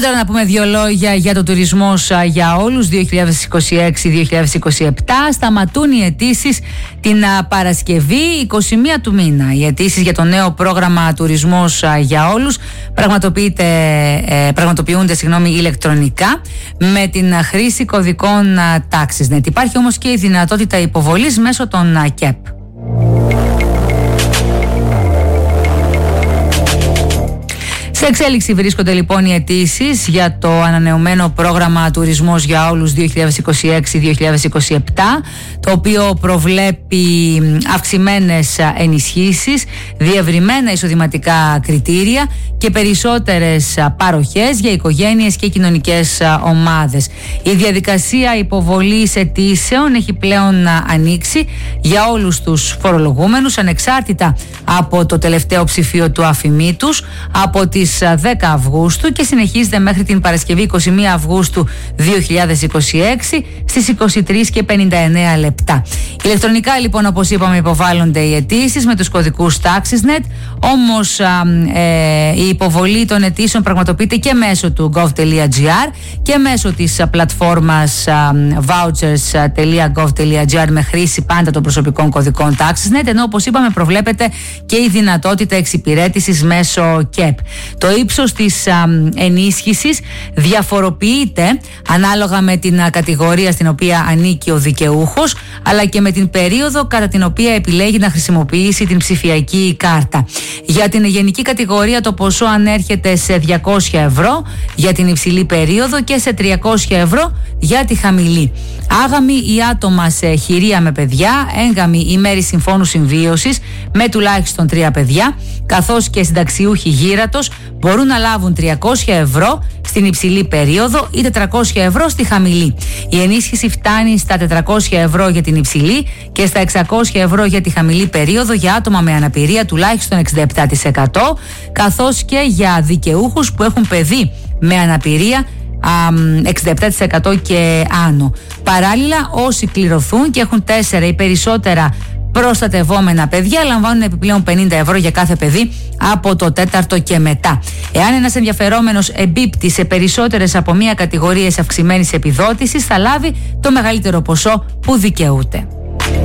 Τώρα να πούμε δύο λόγια για το τουρισμός για όλους 2026-2027. Σταματούν οι αιτήσεις την Παρασκευή 21 του μήνα. Οι αιτήσεις για το νέο πρόγραμμα τουρισμός για όλους πραγματοποιούνται ηλεκτρονικά με την χρήση κωδικών TaxisNet. Υπάρχει όμως και η δυνατότητα υποβολής μέσω των ΚΕΠ. Σε εξέλιξη βρίσκονται λοιπόν οι αιτήσεις για το ανανεωμένο πρόγραμμα τουρισμός για όλους 2026-2027, το οποίο προβλέπει αυξημένες ενισχύσεις, διευρυμένα εισοδηματικά κριτήρια και περισσότερες παροχές για οικογένειες και κοινωνικές ομάδες. Η διαδικασία υποβολής αιτήσεων έχει πλέον ανοίξει για όλους τους φορολογούμενους, ανεξάρτητα από το τελευταίο ψηφίο του αφημί τους, από τις 10 Αυγούστου και συνεχίζεται μέχρι την Παρασκευή 21 Αυγούστου 2026 στις 23:59 λεπτά. Ηλεκτρονικά λοιπόν, όπως είπαμε, υποβάλλονται οι αιτήσεις με τους κωδικούς TaxisNet, όμως η υποβολή των αιτήσεων πραγματοποιείται και μέσω του gov.gr και μέσω της πλατφόρμας vouchers.gov.gr με χρήση πάντα των προσωπικών κωδικών TaxisNet, ενώ όπως είπαμε προβλέπεται και η δυνατότητα εξυπηρέτησης μέσω ΚΕΠ. Το ύψος της ενίσχυσης διαφοροποιείται ανάλογα με την κατηγορία στην οποία ανήκει ο δικαιούχος, αλλά και με την περίοδο κατά την οποία επιλέγει να χρησιμοποιήσει την ψηφιακή κάρτα. Για την γενική κατηγορία το ποσό ανέρχεται σε 200 ευρώ για την υψηλή περίοδο και σε 300 ευρώ για τη χαμηλή. Άγαμοι ή άτομα σε χειρία με παιδιά, έγγαμοι ή μέρη συμφώνου συμβίωσης με τουλάχιστον 3 παιδιά, καθώς και συνταξιούχοι γύρατος μπορούν να λάβουν 300 ευρώ στην υψηλή περίοδο ή 400 ευρώ στη χαμηλή. Η ενίσχυση φτάνει στα 400 ευρώ για την υψηλή και στα 600 ευρώ για τη χαμηλή περίοδο για άτομα με αναπηρία τουλάχιστον 67%, καθώς και για δικαιούχους που έχουν παιδί με αναπηρία 67% και άνω. Παράλληλα, όσοι κληρωθούν και έχουν 4 ή περισσότερα προστατευόμενα παιδιά λαμβάνουν επιπλέον 50 ευρώ για κάθε παιδί από το 4ο και μετά. Εάν ένας ενδιαφερόμενος εμπίπτει σε περισσότερες από μία κατηγορίες αυξημένης επιδότησης, θα λάβει το μεγαλύτερο ποσό που δικαιούται.